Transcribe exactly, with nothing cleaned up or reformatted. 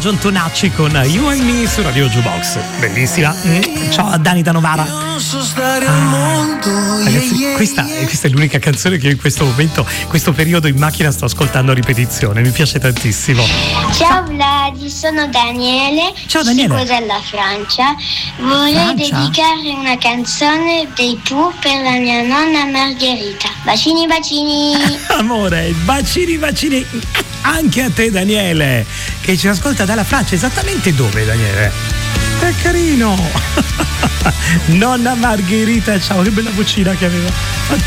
Giorgio Antonacci con You and Me su Radio Jukebox. Bellissima. Mm. Ciao a Dani da Novara. Ah, ragazzi, questa, questa è l'unica canzone che io in questo momento, questo periodo in macchina sto ascoltando a ripetizione. Mi piace tantissimo. Ciao Vladi, sono Daniele. Ciao Daniele. Sono dalla Francia. Vorrei Francia? dedicare una canzone dei Pooh per la mia nonna Margherita. Bacini bacini. Amore, bacini bacini anche a te Daniele, che ci ascolta dalla Francia. Esattamente dove, Daniele? È carino. Nonna Margherita, ciao, che bella vocina che aveva.